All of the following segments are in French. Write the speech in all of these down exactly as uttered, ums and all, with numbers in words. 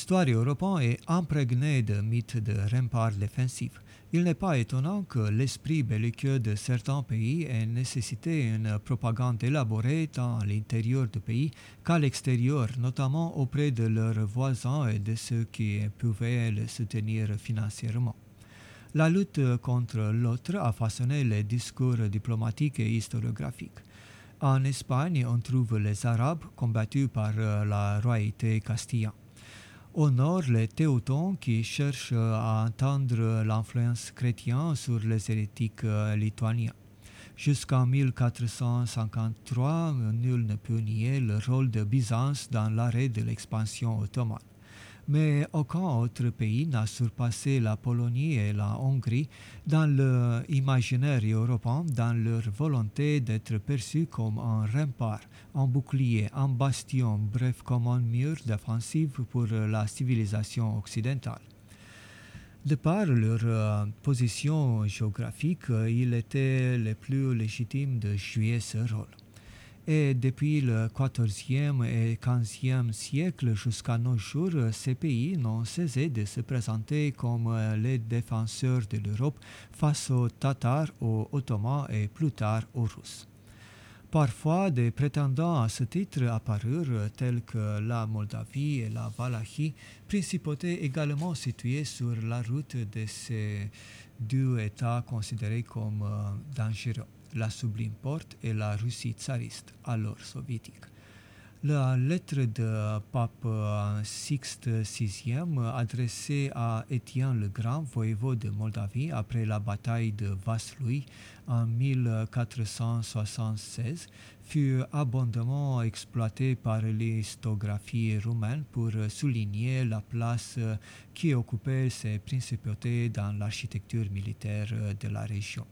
L'histoire européenne est imprégnée de mythes de remparts défensifs. Il n'est pas étonnant que l'esprit belliqueux de certains pays ait nécessité une propagande élaborée tant à l'intérieur du pays qu'à l'extérieur, notamment auprès de leurs voisins et de ceux qui pouvaient les soutenir financièrement. La lutte contre l'autre a façonné les discours diplomatiques et historiographiques. En Espagne, on trouve les Arabes combattus par la royauté castillane. Au nord, les Teutons qui cherchent à entendre l'influence chrétienne sur les hérétiques lituaniens. Jusqu'en mille quatre cent cinquante-trois, nul ne peut nier le rôle de Byzance dans l'arrêt de l'expansion ottomane. Mais aucun autre pays n'a surpassé la Pologne et la Hongrie dans l'imaginaire européen, dans leur volonté d'être perçus comme un rempart, un bouclier, un bastion, bref comme un mur défensif pour la civilisation occidentale. De par leur euh, position géographique, il était le plus légitime de jouer ce rôle. Et depuis le quatorzième et quinzième siècle jusqu'à nos jours, ces pays n'ont cessé de se présenter comme les défenseurs de l'Europe face aux Tatars, aux Ottomans et plus tard aux Russes. Parfois, des prétendants à ce titre apparurent, tels que la Moldavie et la Valachie, principautés également situées sur la route de ces deux États considérés comme euh, dangereux, la Sublime Porte et la Russie tsariste, alors soviétique. La lettre de pape Sixte sixième adressée à Étienne le Grand, voïvode de Moldavie, après la bataille de Vaslui en mille quatre cent soixante-seize, fut abondamment exploitée par l'histographie roumaine pour souligner la place qui occupait ces principautés dans l'architecture militaire de la région.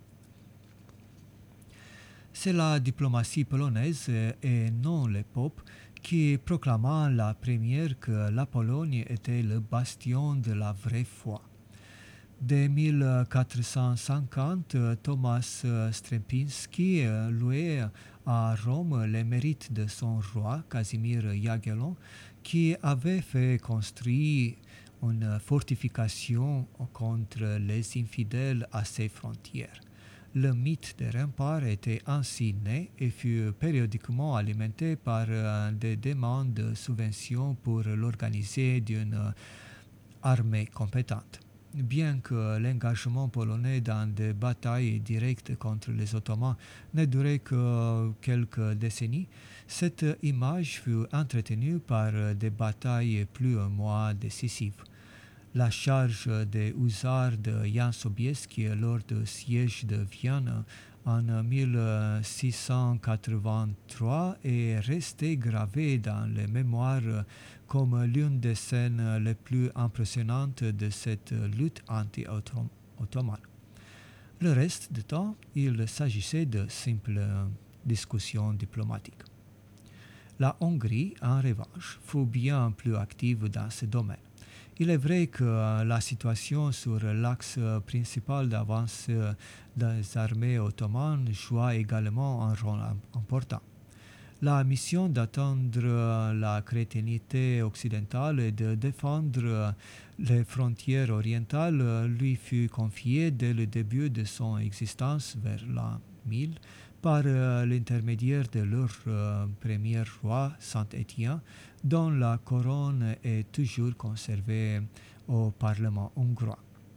C'est la diplomatie polonaise et non le pope qui proclama la première que la Pologne était le bastion de la vraie foi. Dès mille quatre cent cinquante, Thomas Strempinski louait à Rome les mérites de son roi, Casimir Jagellon, qui avait fait construire une fortification contre les infidèles à ses frontières. Le mythe des remparts était ainsi né et fut périodiquement alimenté par euh, des demandes de subventions pour l'organiser d'une euh, armée compétente. Bien que l'engagement polonais dans des batailles directes contre les Ottomans ne durait que quelques décennies, cette image fut entretenue par des batailles plus ou moins décisives. La charge des hussards de Jan Sobieski lors du siège de Vienne en mille six cent quatre-vingt-trois est restée gravée dans les mémoires comme l'une des scènes les plus impressionnantes de cette lutte anti-ottomane. Le reste du temps, il s'agissait de simples discussions diplomatiques. La Hongrie, en revanche, fut bien plus active dans ce domaine. Il est vrai que la situation sur l'axe principal d'avance des armées ottomanes joua également un rôle important. La mission d'atteindre la chrétienté occidentale et de défendre les frontières orientales lui fut confiée dès le début de son existence vers l'an mille par l'intermédiaire de leur euh, premier roi, Saint-Étienne, dont la couronne est toujours conservée au Parlement hongrois.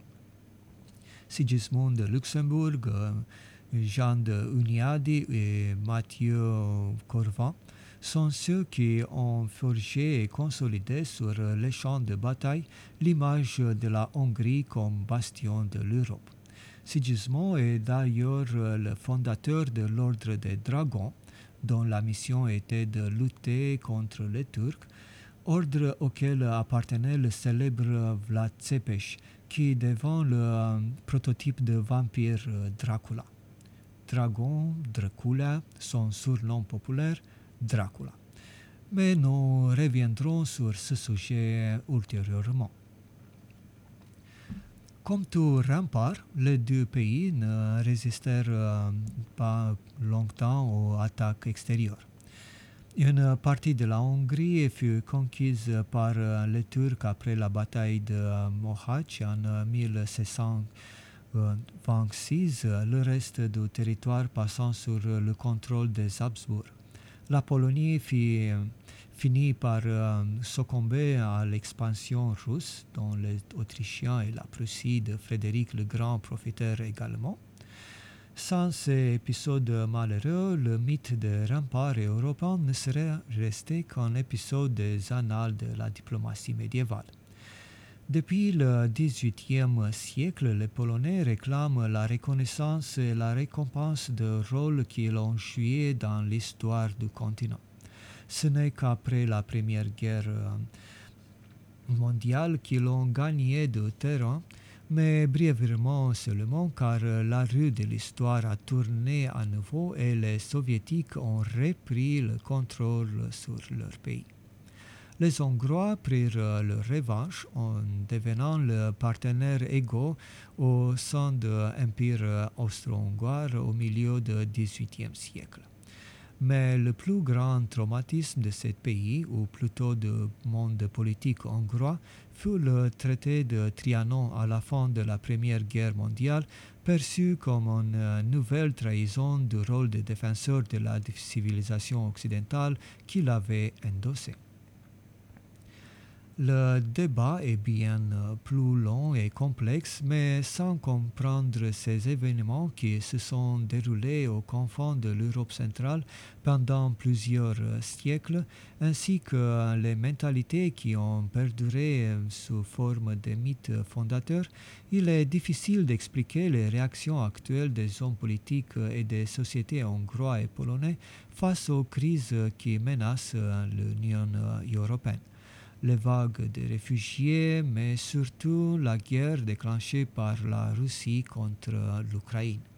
Sigismund de Luxembourg, Jean de Hunyadi et Mathieu Corvan sont ceux qui ont forgé et consolidé sur les champs de bataille l'image de la Hongrie comme bastion de l'Europe. Sigismond est d'ailleurs le fondateur de l'ordre des Dragons, dont la mission était de lutter contre les Turcs, ordre auquel appartenait le célèbre Vlad Țepeș, qui devint le euh, prototype de vampire euh, Dracula. Dragon, Dracula, son surnom populaire, Dracula. Mais nous reviendrons sur ce sujet ultérieurement. Comme tout rempart, les deux pays ne résistèrent euh, pas longtemps aux attaques extérieures. Une partie de la Hongrie fut conquise par les Turcs après la bataille de Mohacs en mille sept cent vingt-six, le reste du territoire passant sous le contrôle des Habsbourg. La Pologne fit, finit par euh, succomber à l'expansion russe, dont les Autrichiens et la Prussie de Frédéric le Grand profitèrent également. Sans ces épisodes malheureux, le mythe des remparts européens ne serait resté qu'un épisode des annales de la diplomatie médiévale. Depuis le dix-huitième siècle, les Polonais réclament la reconnaissance et la récompense du rôle qu'ils ont joué dans l'histoire du continent. Ce n'est qu'après la Première Guerre mondiale qu'ils ont gagné du terrain, mais brièvement seulement car la roue de l'histoire a tourné à nouveau et les soviétiques ont repris le contrôle sur leur pays. Les Hongrois prirent leur revanche en devenant le partenaire égaux au sein de l'Empire austro-hongrois au milieu du dix-huitième siècle. Mais le plus grand traumatisme de ce pays, ou plutôt du monde politique hongrois, fut le traité de Trianon à la fin de la Première Guerre mondiale, perçu comme une nouvelle trahison du rôle de défenseur de la civilisation occidentale qu'il avait endossé. Le débat est bien plus long et complexe, mais sans comprendre ces événements qui se sont déroulés aux confins de l'Europe centrale pendant plusieurs siècles, ainsi que les mentalités qui ont perduré sous forme de mythes fondateurs, il est difficile d'expliquer les réactions actuelles des hommes politiques et des sociétés hongrois et polonais face aux crises qui menacent l'Union européenne. Les vagues de réfugiés, mais surtout la guerre déclenchée par la Russie contre l'Ukraine.